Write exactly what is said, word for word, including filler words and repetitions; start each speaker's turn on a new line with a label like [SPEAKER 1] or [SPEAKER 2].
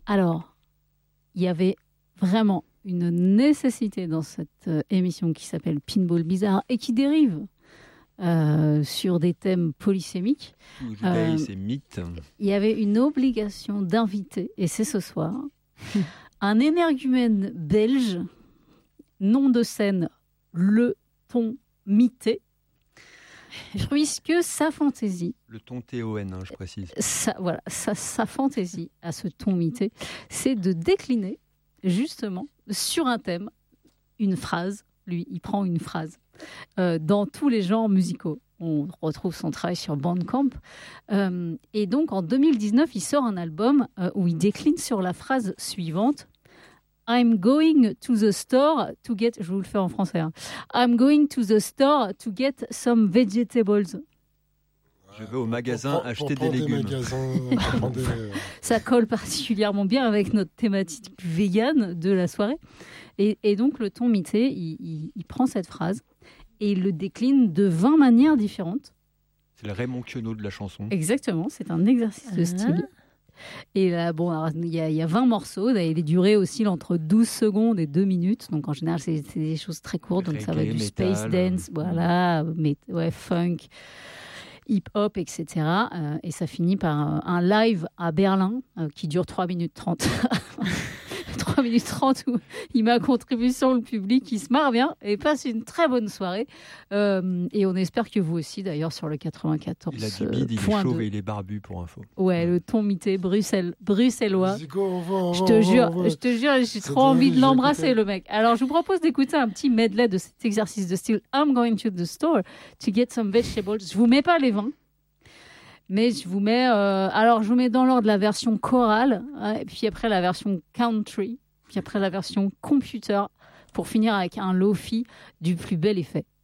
[SPEAKER 1] Alors, il y avait vraiment une nécessité dans cette euh, émission qui s'appelle Pinball Bizarre et qui dérive euh, sur des thèmes polysémiques.
[SPEAKER 2] Euh, c'est mythe.
[SPEAKER 1] Il y avait une obligation d'inviter, et c'est ce soir, un énergumène belge, nom de scène, le ton mité, puisque sa fantaisie...
[SPEAKER 2] Le ton T O N, hein, je précise.
[SPEAKER 1] Sa, voilà, sa, sa fantaisie à ce ton mité, c'est de décliner, justement, sur un thème, une phrase. Lui, il prend une phrase euh, dans tous les genres musicaux. On retrouve son travail sur Bandcamp. Euh, et donc, en deux mille dix-neuf, il sort un album euh, où il décline sur la phrase suivante. I'm going to the store to get... Je vous le fais en français. Hein. I'm going to the store to get some vegetables.
[SPEAKER 2] Je vais au magasin
[SPEAKER 3] pour, pour,
[SPEAKER 2] acheter
[SPEAKER 3] pour
[SPEAKER 2] des,
[SPEAKER 3] des
[SPEAKER 2] légumes.
[SPEAKER 3] Magasins, des...
[SPEAKER 1] Ça colle particulièrement bien avec notre thématique végane de la soirée. Et, et donc, le ton mité, il, il, il prend cette phrase et il le décline de vingt manières différentes.
[SPEAKER 2] C'est le Raymond Queneau de la chanson.
[SPEAKER 1] Exactement, c'est un exercice de style. Et là, bon, il y, y a vingt morceaux, et les durées oscillent entre douze secondes et deux minutes. Donc, en général, c'est, c'est des choses très courtes. Donc,
[SPEAKER 2] Reggae,
[SPEAKER 1] ça va du
[SPEAKER 2] metal,
[SPEAKER 1] space dance, voilà, mais, ouais, funk, hip-hop, et cetera. Euh, et ça finit par un, un live à Berlin euh, qui dure trois minutes trente. trois minutes trente où il met à contribution le public, il se marre bien et passe une très bonne soirée. Euh, et on espère que vous aussi, d'ailleurs, sur le quatre-vingt-quatorze.
[SPEAKER 2] Il a du bide, il est chauve et il est barbu pour info.
[SPEAKER 1] Ouais, le ton mité Bruxelles, bruxellois.
[SPEAKER 3] Zico, va,
[SPEAKER 1] je
[SPEAKER 3] va,
[SPEAKER 1] te
[SPEAKER 3] va,
[SPEAKER 1] jure,
[SPEAKER 3] va.
[SPEAKER 1] je te jure, j'ai
[SPEAKER 3] C'est
[SPEAKER 1] trop envie
[SPEAKER 3] dingue,
[SPEAKER 1] de l'embrasser,
[SPEAKER 3] j'ai
[SPEAKER 1] le mec. Alors, je vous propose d'écouter un petit medley de cet exercice de style I'm going to the store to get some vegetables. Je vous mets pas les vingt. Mais je vous mets, euh, alors je vous mets dans l'ordre la version chorale, hein, et puis après la version country, puis après la version computer, pour finir avec un lofi du plus bel effet.